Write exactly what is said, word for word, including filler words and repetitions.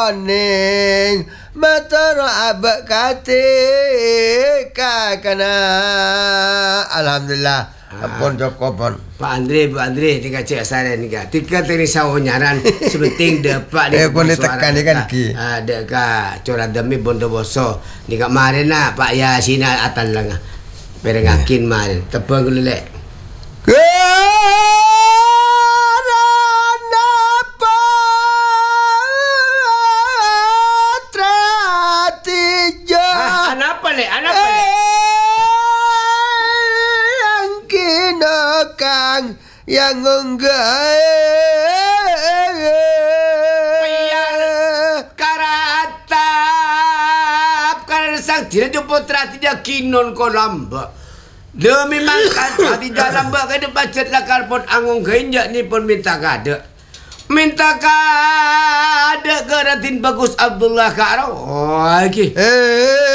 warning Matara abak katika kana. Alhamdulillah. Apun Joko pun. Pak Andre, Pak Andre, tinggal cek saya ni kan. Tika teri sawo nyaran sepenting dapat ni. Eh, pun ditekan ni kan ki. Ada ka, cora demi bondowoso. Ni kak mari nak Pak Yasin atan lang. Perengakin mal, tebang lelek. Apa le? Apa le? Yang kinokang yang enggak karatap karena sang tidak jumpa tidak kinon ko lamba demi mangkat di dalam bak kena bacet lah karpon angong genjak ni pun minta kada minta kada ke Ratin Bagus Abdullah Karo. Oh, lagi. Eh